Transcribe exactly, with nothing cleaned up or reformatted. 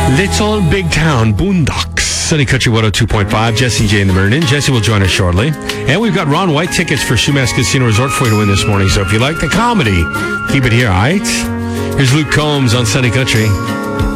Little Big Town Boondocks. Sunny Country one oh two point five. Jesse and Jay in the morning. Jesse will join us shortly. And we've got Ron White tickets for Sumas Casino Resort for you to win this morning. So if you like the comedy, keep it here, all right? Here's Luke Combs on Sunny Country.